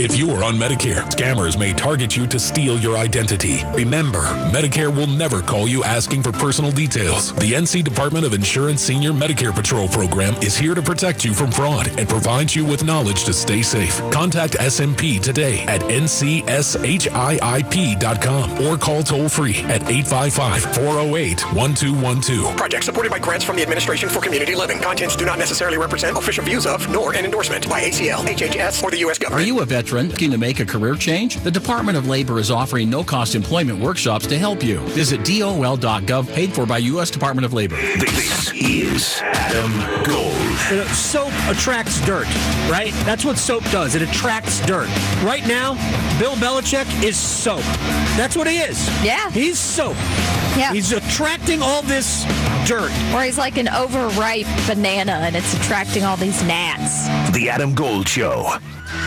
If you are on Medicare, scammers may target you to steal your identity. Remember, Medicare will never call you asking for personal details. The NC Department of Insurance Senior Medicare Patrol program is here to protect you from fraud and provides you with knowledge to stay safe. Contact SMP today at ncshiip.com or call toll-free at 855-408-1212. Project supported by grants from the Administration for Community Living. Contents do not necessarily represent official views of, nor an endorsement by ACL, HHS, or the U.S. government. Are you a veteran looking to make a career change? The Department of Labor is offering no-cost employment workshops to help you. Visit DOL.gov, paid for by U.S. Department of Labor. This is Adam Gold. Soap attracts dirt, right? That's what soap does. It attracts dirt. Right now, Bill Belichick is soap. That's what he is. Yeah. He's soap. Yeah. He's attracting all this dirt. Or he's like an overripe banana and it's attracting all these gnats. The Adam Gold Show.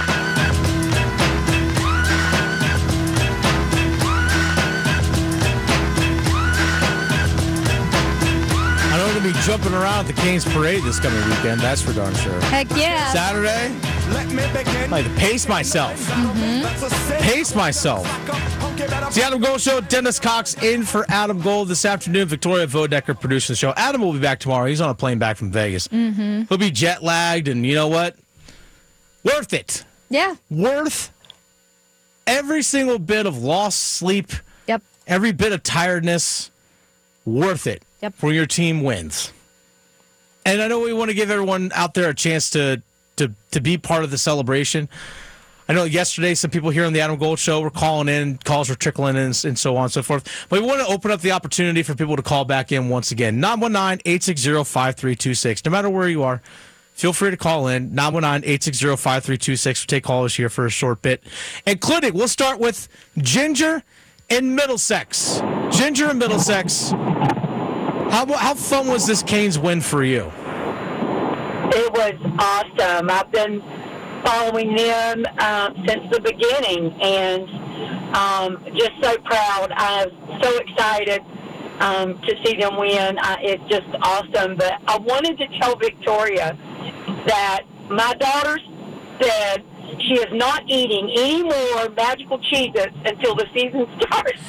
I know we're going to be jumping around at the Canes Parade this coming weekend. That's for darn sure. Heck yeah. Saturday, like to pace myself. Pace myself. It's the Adam Gold Show. Dennis Cox in for Adam Gold this afternoon. Victoria Vodecker producing the show. Adam will be back tomorrow. He's on a plane back from Vegas. He'll be jet lagged, and you know what? Worth it. Yeah. Worth every single bit of lost sleep. Yep. Every bit of tiredness. Worth it. Yep. When your team wins. And I know we want to give everyone out there a chance to be part of the celebration. I know yesterday some people here on the Adam Gold Show were calling in, calls were trickling in, and so on and so forth. But we want to open up the opportunity for people to call back in once again. 919-860-5326. No matter where you are, feel free to call in. 919-860-5326. We'll take callers here for a short bit. Including, we'll start with Ginger in Middlesex. Ginger in Middlesex. How fun was this Canes win for you? It was awesome. I've been following them since the beginning, and just so proud. I'm so excited to see them win. It's just awesome. But I wanted to tell Victoria that my daughter said she is not eating any more magical Cheez-Its until the season starts.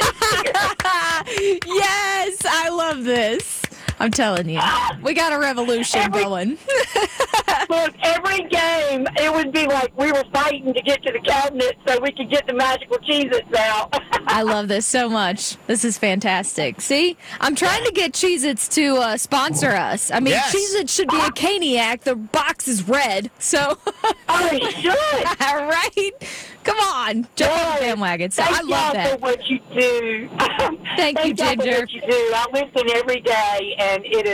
Yes, I love this. I'm telling you. We got a revolution going. Look, every game, it would be like we were fighting to get to the cabinet so we could get the magical Cheez-Its out. I love this so much. This is fantastic. See, I'm trying to get Cheez-Its to sponsor us. I mean, Yes. Cheez-Its should be a Caniac. The box is red, so. Oh, it should. All right. Come on. Jump on the bandwagon. So I love Thank y'all that. for what you do. Thank you, y'all for Ginger. what you do. I listen every day, and it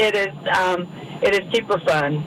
is super fun.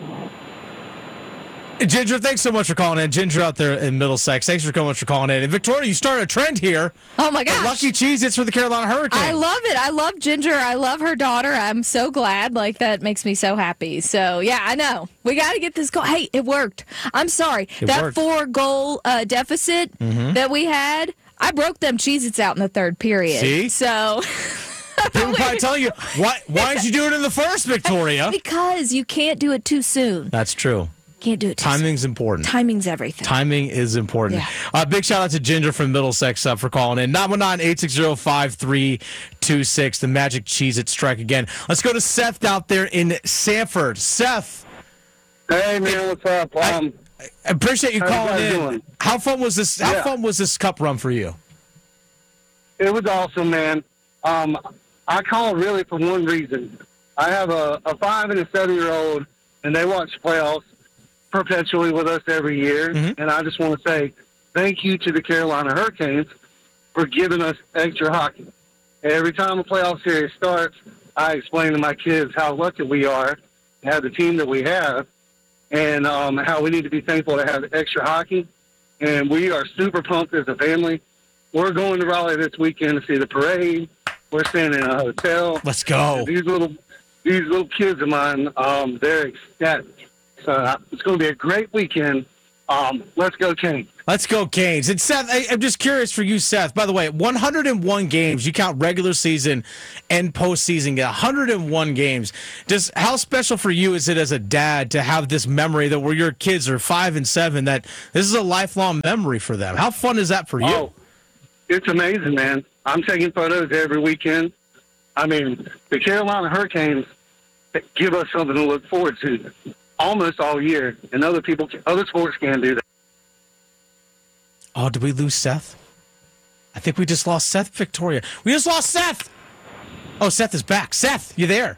Ginger, thanks so much for calling in. Ginger out there in Middlesex, thanks so much for calling in. And Victoria, you started a trend here. Oh, my gosh. Lucky Cheez-Its for the Carolina Hurricanes. I love it. I love Ginger. I love her daughter. I'm so glad. Like, that makes me so happy. So, yeah, I know. We got to get this goal. Hey, it worked. I'm sorry. That worked. 4-goal deficit that we had, I broke them Cheez-Its out in the third period. See? So... People probably telling you, why did you do it in the first, Victoria? Because you can't do it too soon. That's true. Can't do it too soon. Timing's important. Timing's everything. Timing is important. Yeah. Big shout out to Ginger from Middlesex for calling in. 919-860-5326. The Magic Cheez-It strike again. Let's go to Seth out there in Sanford. Seth. Hey, man, what's up? I appreciate you how calling you guys in. doing? How fun was this? How fun was this cup run for you? It was awesome, man. I call really for one reason. I have a 5 and a 7-year-old, and they watch playoffs perpetually with us every year. And I just want to say thank you to the Carolina Hurricanes for giving us extra hockey. Every time a playoff series starts, I explain to my kids how lucky we are to have the team that we have, and how we need to be thankful to have extra hockey. And we are super pumped as a family. We're going to Raleigh this weekend to see the parade. We're staying in a hotel. Let's go. These little kids of mine, they're ecstatic. So it's going to be a great weekend. Let's go Canes. Let's go Canes. And Seth, I'm just curious for you, Seth. By the way, 101 games. You count regular season and postseason. 101 games. Just how special for you is it as a dad to have this memory that where your kids are 5 and 7? That this is a lifelong memory for them. How fun is that for you? Oh, it's amazing, man. I'm taking photos every weekend. I mean, the Carolina Hurricanes give us something to look forward to almost all year, and other sports can't do that. Oh, did we lose Seth? I think we just lost Seth, Victoria. We just lost Seth! Oh, Seth is back. Seth, you there?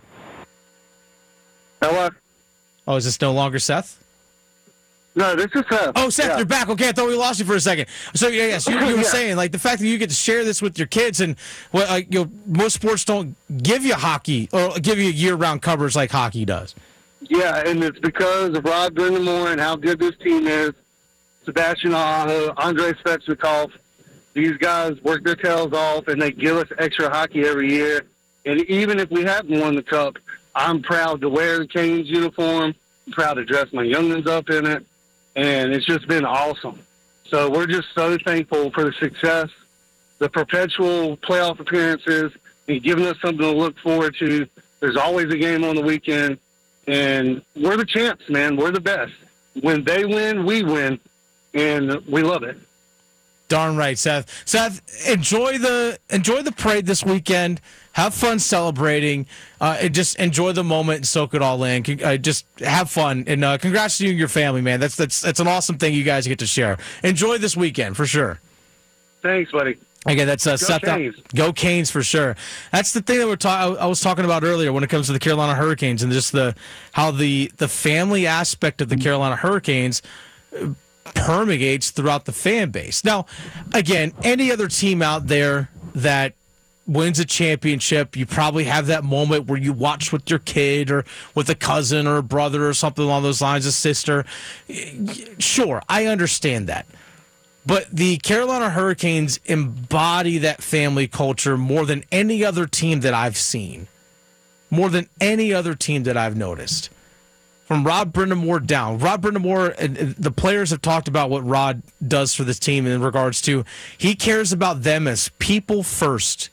Hello? Oh, is this no longer Seth? No, this is Seth. Oh, Seth, Yeah. you're back. Okay, I thought we lost you for a second. So, yes, you were Yeah. saying, like, the fact that you get to share this with your kids, and most sports don't give you hockey or give you year-round coverage like hockey does. Yeah, and it's because of Rod Brindamore and how good this team is. Sebastian Aho, Andrei Svechnikov. These guys work their tails off, and they give us extra hockey every year. And even if we haven't won the cup, I'm proud to wear the Canes uniform. I'm proud to dress my youngins up in it. And it's just been awesome. So we're just so thankful for the success, the perpetual playoff appearances, and giving us something to look forward to. There's always a game on the weekend. And we're the champs, man. We're the best. When they win, we win. And we love it. Darn right, Seth. Seth, enjoy the parade this weekend. Have fun celebrating. And just enjoy the moment and soak it all in. Just have fun. And congrats to you and your family, man. That's an awesome thing you guys get to share. Enjoy this weekend for sure. Thanks, buddy. Again, that's Seth. Canes. Go Canes for sure. That's the thing that I was talking about earlier when it comes to the Carolina Hurricanes and just how the family aspect of the Carolina Hurricanes permeates throughout the fan base. Now, again, any other team out there that wins a championship, you probably have that moment where you watch with your kid or with a cousin or a brother or something along those lines, a sister. Sure, I understand that. But the Carolina Hurricanes embody that family culture more than any other team that I've seen, more than any other team that I've noticed. From Rod Brindamore down. Rod Brindamore, and the players have talked about what Rod does for this team in regards to he cares about them as people first,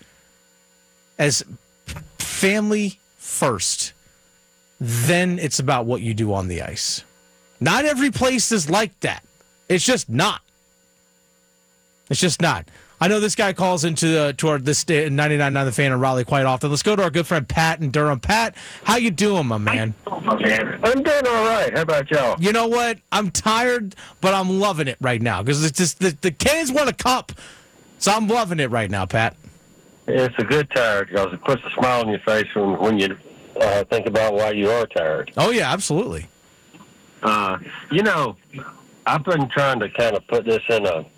as family first. Then it's about what you do on the ice. Not every place is like that. It's just not. It's just not. I know this guy calls into this 99.9 The Fan in Raleigh quite often. Let's go to our good friend Pat in Durham. Pat, how you doing, my man? I'm doing all right. How about y'all? You know what? I'm tired, but I'm loving it right now because it's just the Canes won a cup, so I'm loving it right now, Pat. It's a good tired because it puts a smile on your face when you think about why you are tired. Oh yeah, absolutely. You know, I've been trying to kind of put this in a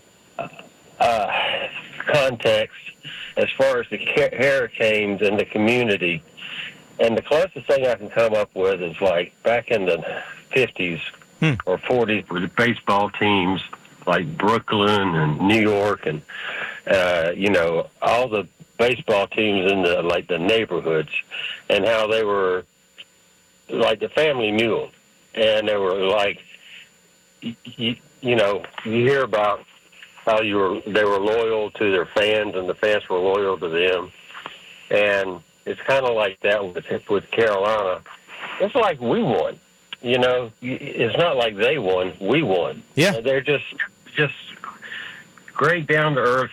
context as far as the Hurricanes and the community. And the closest thing I can come up with is like back in the 50s or 40s with the baseball teams like Brooklyn and New York and, all the baseball teams in the neighborhoods and how they were like the family mule. And they were like, you hear about how they were loyal to their fans and the fans were loyal to them. And it's kind of like that with Carolina. It's like we won. It's not like they won. We won. Yeah. They're just great down-to-earth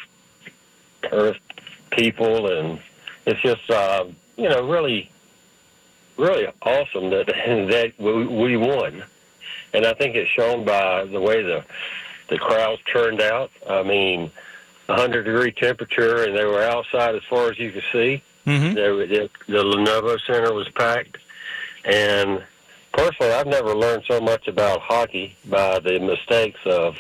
people, and it's just, really, really awesome that we won. And I think it's shown by the way the crowds turned out. I mean, 100-degree temperature, and they were outside as far as you could see. Mm-hmm. The Lenovo Center was packed. And personally, I've never learned so much about hockey by the mistakes of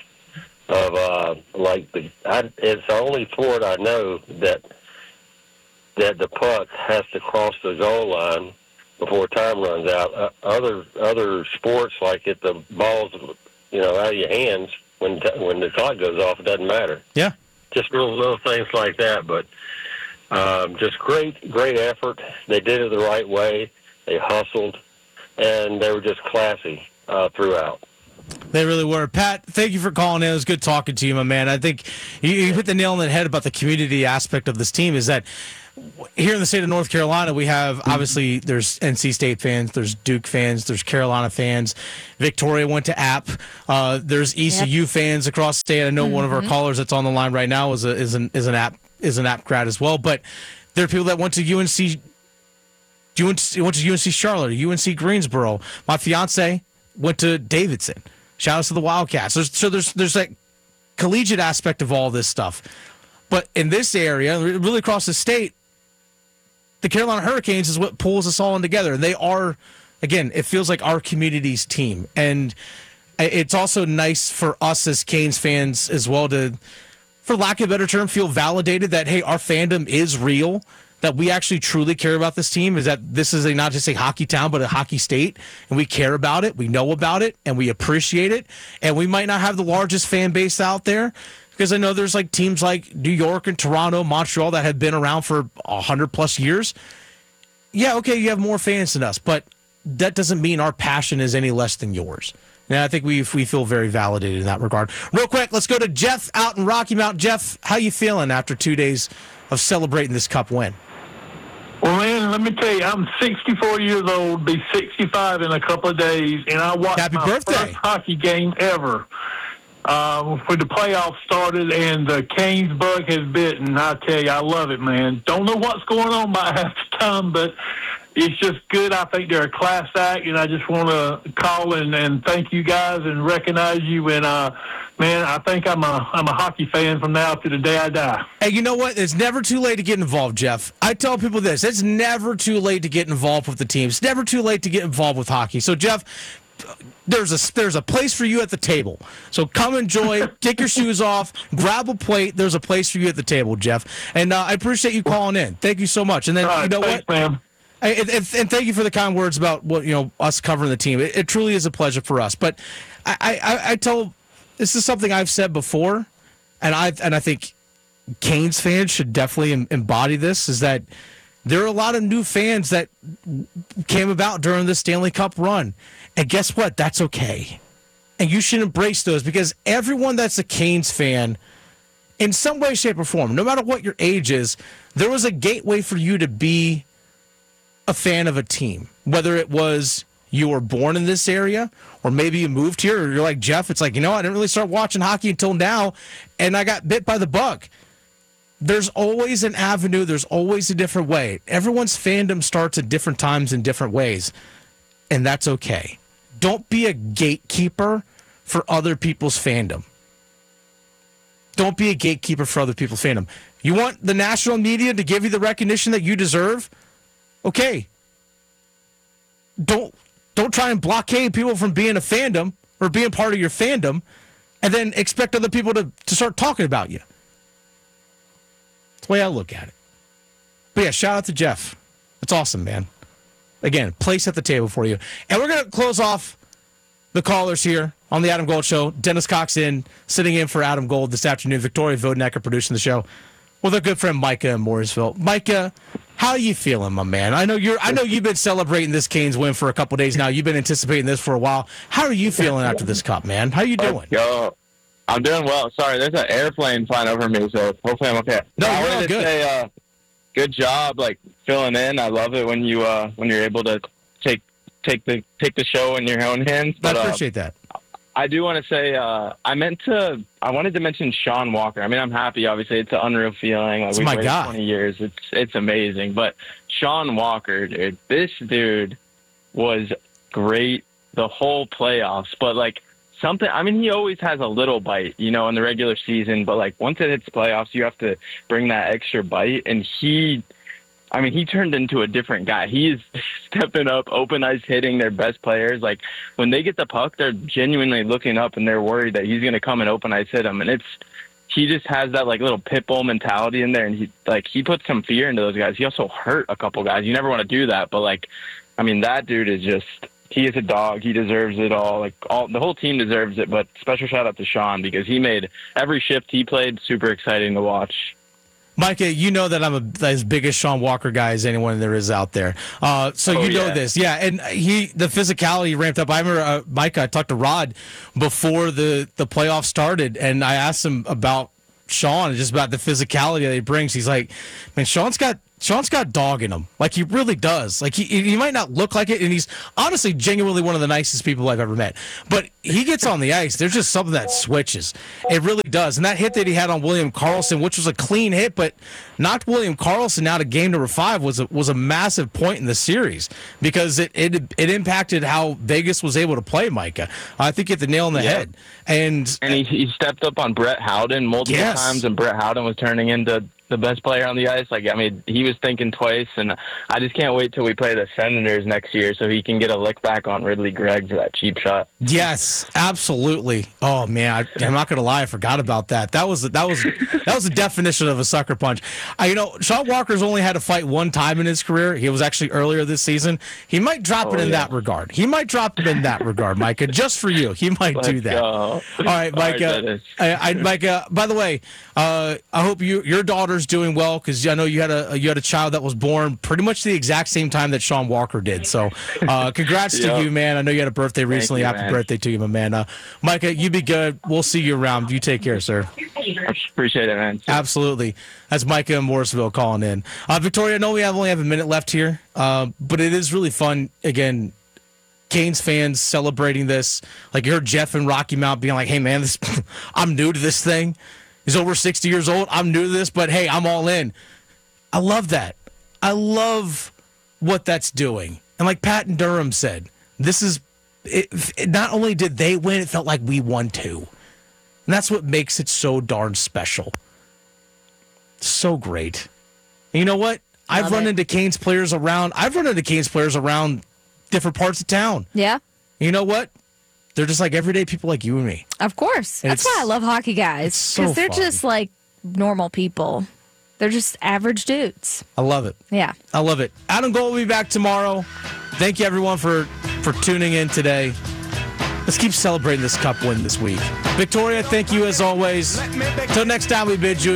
it's the only sport I know that the puck has to cross the goal line before time runs out. Other sports, like if the ball's out of your hands when the clock goes off, it doesn't matter. Yeah, just little things like that. But just great effort. They did it the right way. They hustled, and they were just classy throughout. They really were. Pat, thank you for calling in. It was good talking to you, my man. I think you hit the nail on the head about the community aspect of this team is that here in the state of North Carolina, we have, obviously, there's NC State fans, there's Duke fans, there's Carolina fans. Victoria went to App. There's ECU fans across the state. I know one of our callers that's on the line right now is an App grad as well. But there are people that went to UNC Charlotte, UNC Greensboro. My fiance went to Davidson. Shout out to the Wildcats. There's that collegiate aspect of all this stuff. But in this area, really across the state, the Carolina Hurricanes is what pulls us all in together. And they are, again, it feels like our community's team. And it's also nice for us as Canes fans as well to, for lack of a better term, feel validated that, hey, our fandom is real, that we actually truly care about this team, is that this is not just a hockey town, but a hockey state, and we care about it, we know about it, and we appreciate it. And we might not have the largest fan base out there, because I know there's like teams like New York and Toronto, Montreal that have been around for 100+ years. Yeah, okay, you have more fans than us, but that doesn't mean our passion is any less than yours. And I think we feel very validated in that regard. Real quick, let's go to Jeff out in Rocky Mount. Jeff, how you feeling after 2 days of celebrating this Cup win? Well, man, let me tell you, I'm 64 years old, be 65 in a couple of days, and I watched my first hockey game ever. When the playoffs started and the Canes bug has bitten, I tell you, I love it, man. Don't know what's going on by half the time, but it's just good. I think they're a class act, and I just want to call and thank you guys and recognize you. And man, I think I'm a hockey fan from now to the day I die. Hey, you know what? It's never too late to get involved, Jeff. I tell people this: it's never too late to get involved with the team. It's never too late to get involved with hockey. So, Jeff, there's a place for you at the table. So come enjoy, take your shoes off, grab a plate. There's a place for you at the table, Jeff. And I appreciate you calling in. Thank you so much. And then you know thanks, what? Man. And thank you for the kind words about us covering the team. It truly is a pleasure for us. But I tell, this is something I've said before, and I think Canes fans should definitely embody this, is that there are a lot of new fans that came about during the Stanley Cup run. And guess what? That's okay. And you should embrace those, because everyone that's a Canes fan, in some way, shape, or form, no matter what your age is, there was a gateway for you to be a fan of a team. Whether it was you were born in this area, or maybe you moved here, or you're like Jeff, it's like, I didn't really start watching hockey until now, and I got bit by the bug. There's always an avenue. There's always a different way. Everyone's fandom starts at different times in different ways, and that's okay. Don't be a gatekeeper for other people's fandom. Don't be a gatekeeper for other people's fandom. You want the national media to give you the recognition that you deserve? Okay. Don't try and blockade people from being a fandom or being part of your fandom, and then expect other people to start talking about you. That's the way I look at it. But yeah, shout out to Jeff. That's awesome, man. Again, place at the table for you. And we're going to close off the callers here on the Adam Gold Show. Dennis Cox sitting in for Adam Gold this afternoon. Victoria Vodenecker producing the show with our good friend Micah in Mooresville. Micah, how are you feeling, my man? I know you've been celebrating this Canes win for a couple days now. You've been anticipating this for a while. How are you feeling after this Cup, man? How you doing? Yo, I'm doing well. Sorry, there's an airplane flying over me, so hopefully I'm okay. No, I you're wanted all to good. say, good job, filling in. I love it when you're able to take the show in your own hands. But, I appreciate that. I do want to say I wanted to mention Sean Walker. I mean, I'm happy. Obviously, it's an unreal feeling. It's we've my waited guy. 20 years. It's amazing. But Sean Walker, dude, this dude was great the whole playoffs. But something. I mean, he always has a little bite, in the regular season. But once it hits playoffs, you have to bring that extra bite. And he turned into a different guy. He is stepping up, open ice hitting their best players. When they get the puck, they're genuinely looking up and they're worried that he's going to come and open ice hit them. And he just has that little pit bull mentality in there. And he puts some fear into those guys. He also hurt a couple guys. You never want to do that. But that dude is he is a dog. He deserves it all. The whole team deserves it. But special shout out to Sean, because he made every shift he played super exciting to watch. Micah, you know that I'm as big a Sean Walker guy as anyone there is out there. So you know this. Yeah, and the physicality ramped up. I remember, Micah, I talked to Rod before the playoffs started, and I asked him about Sean and just about the physicality that he brings. He's like, man, Sean's got dog in him. Like, he really does. Like, he might not look like it, and he's honestly genuinely one of the nicest people I've ever met. But he gets on the ice, there's just something that switches. It really does. And that hit that he had on William Karlsson, which was a clean hit, but knocked William Karlsson out of game number 5, was a massive point in the series because it impacted how Vegas was able to play Micah. I think you hit the nail on the head. And he stepped up on Brett Howden multiple times, and Brett Howden was turning into the best player on the ice. Like, I mean, he was thinking twice, and I just can't wait till we play the Senators next year so he can get a lick back on Ridley Gregg for that cheap shot. Yes, absolutely. Oh man, I'm not gonna lie, I forgot about that. That was the definition of a sucker punch. Sean Walker's only had to fight one time in his career. He was actually earlier this season. He might drop it in that regard. He might drop it in that regard, Micah, just for you. He might do that. All right, Micah. Micah. By the way, I hope your daughter's doing well, because I know you had a child that was born pretty much the exact same time that Sean Walker did. So, congrats to you, man. I know you had a birthday recently. Happy birthday to you, my man. Micah, you be good. We'll see you around. You take care, sir. Appreciate it, man. Absolutely. That's Micah in Morrisville calling in. Victoria, I know we only have a minute left here, but it is really fun. Again, Canes fans celebrating this. Like, you heard Jeff and Rocky Mount being like, hey, man, I'm new to this thing. He's over 60 years old. I'm new to this, but hey, I'm all in. I love that. I love what that's doing. And like Pat and Durham said, this is it. Not only did they win, it felt like we won too. And that's what makes it so darn special. So great. And you know what? I've run into Canes players around different parts of town. Yeah. You know what? They're just like everyday people like you and me. Of course. That's why I love hockey guys. Because they're just like normal people. They're just average dudes. I love it. Yeah. I love it. Adam Gold will be back tomorrow. Thank you, everyone, for tuning in today. Let's keep celebrating this cup win this week. Victoria, thank you as always. Till next time, we bid you